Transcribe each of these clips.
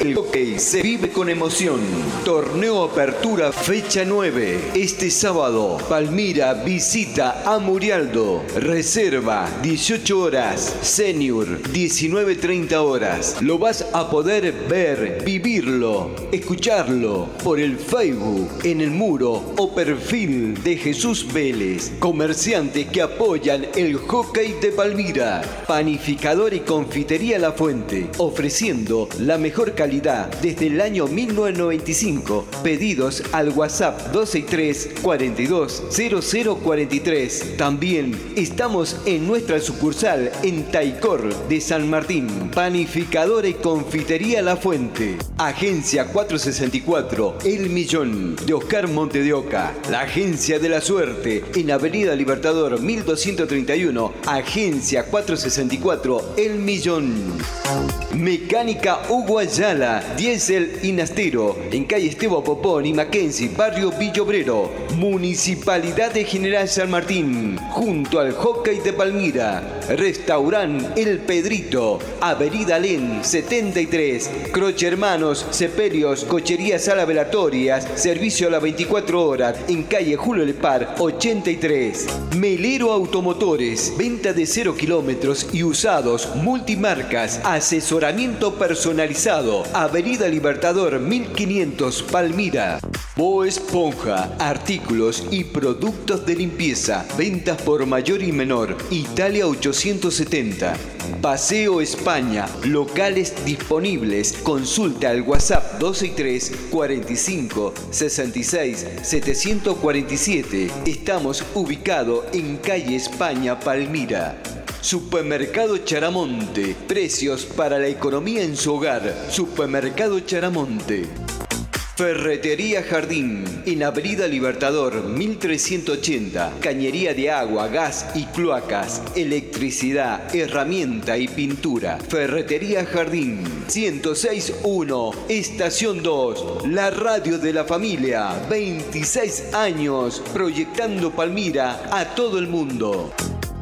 El hockey se vive con emoción. Torneo Apertura fecha 9. Este sábado, Palmira visita a Murialdo. Reserva 18 horas. Senior 19:30 horas. Lo vas a poder ver, vivirlo, escucharlo por el Facebook, en el muro o perfil de Jesús Vélez. Comerciantes que apoyan el hockey de Palmira. Panificador y confitería La Fuente, ofreciendo la mejor calidad desde el año 1995. Pedidos al WhatsApp 263 42 0043. También estamos en nuestra sucursal en Taicor de San Martín. Panificadora y confitería La Fuente. Agencia 464 El Millón de Oscar Monte de Oca. La Agencia de la Suerte en Avenida Libertador 1231. Agencia 464 El Millón. Mecánica Hugo Ayala, Diesel y Nastero, en calle Esteban Popón y Mackenzie, barrio Villobrero. Municipalidad de General San Martín, junto al hockey de Palmira. Restaurant El Pedrito, Avenida Alén 73. Croce Hermanos, Ceperios, Cocherías Sala Velatorias, servicio a las 24 horas, en calle Julio Lepar 83. Melero Automotores, venta de 0 kilómetros y usados, multimarcas, asesoramiento personalizado, Avenida Libertador 1500, Palmira. Bo Esponja, artículos y productos de limpieza, ventas por mayor y menor, Italia 870. Paseo España, locales disponibles, consulta al WhatsApp 263 45 66 747. Estamos ubicados en calle España, Palmira. Supermercado Charamonte, precios para la economía en su hogar. Supermercado Charamonte. Ferretería Jardín, en Avenida Libertador 1380. Cañería de agua, gas y cloacas, electricidad, herramienta y pintura. Ferretería Jardín, 106.1, Estación 2, la radio de la familia. 26 años, proyectando Palmira a todo el mundo.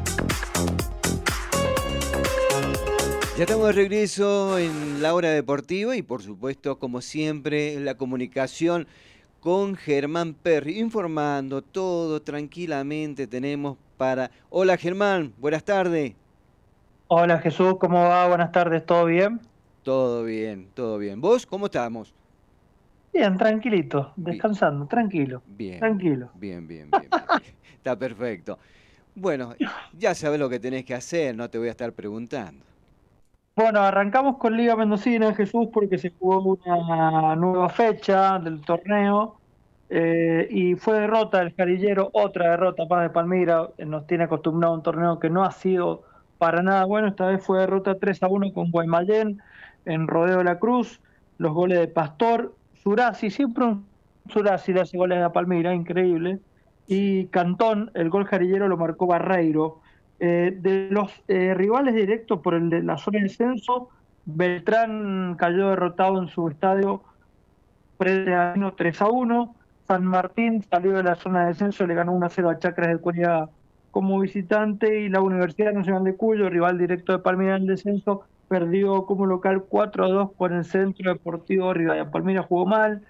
Ya estamos de regreso en la hora deportiva y por supuesto, como siempre, la comunicación con Germán Perry, informando todo tranquilamente tenemos para... Hola Germán, buenas tardes. Hola Jesús, ¿cómo va? Buenas tardes, ¿todo bien? Todo bien, todo bien. ¿Vos cómo estamos? Bien, tranquilito, Bi- descansando, tranquilo, Bien, tranquilo. bien. Está perfecto. Bueno, ya sabés lo que tenés que hacer, no te voy a estar preguntando. Bueno, arrancamos con Liga Mendocina, Jesús, porque se jugó una nueva fecha del torneo y fue derrota del Jarillero, otra derrota más de Palmira. Nos tiene acostumbrado a un torneo que no ha sido para nada bueno. Esta vez fue derrota 3-1 con Guaymallén en Rodeo de la Cruz. Los goles de Pastor, Surasi, siempre un Surasi le hace goles a Palmira, increíble. Sí. Y Cantón, el gol jarillero lo marcó Barreiro. De los rivales directos por el de la zona de descenso, Beltrán cayó derrotado en su estadio frente a 3-1. San Martín salió de la zona de descenso, le ganó 1-0 a Chacras de Curia como visitante y la Universidad Nacional de Cuyo, rival directo de Palmira en el descenso, perdió como local 4-2 con el Centro Deportivo Rivadavia. Palmira jugó mal,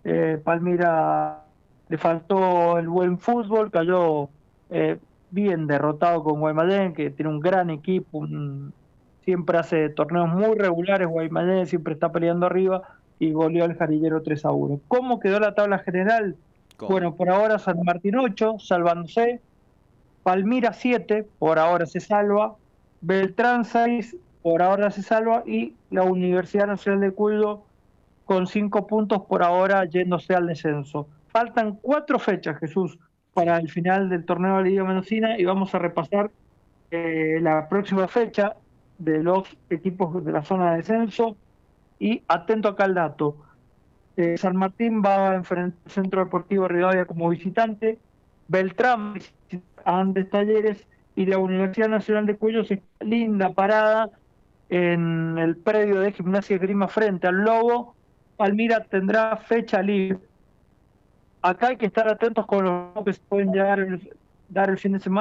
Palmira le faltó el buen fútbol, cayó eh, bien derrotado con Guaymallén, que tiene un gran equipo, siempre hace torneos muy regulares. Guaymallén siempre está peleando arriba y goleó al Jarillero 3-1. ¿Cómo quedó la tabla general? ¿Cómo? Bueno, por ahora San Martín 8, salvándose, Palmira 7, por ahora se salva, Beltrán 6, por ahora se salva, y la Universidad Nacional de Cuyo con 5 puntos por ahora yéndose al descenso. Faltan 4 fechas, Jesús, para Sí. el final del torneo de la Liga Mendocina y vamos a repasar la próxima fecha de los equipos de la zona de descenso. Y atento acá al dato, San Martín va a enfrentar al Centro Deportivo Rivadavia como visitante, Beltrán visita a Andes Talleres y la Universidad Nacional de Cuyo se linda parada en el predio de Gimnasia y Esgrima frente al Lobo. Palmira tendrá fecha libre. Acá hay que estar atentos con los que se pueden dar el fin de semana.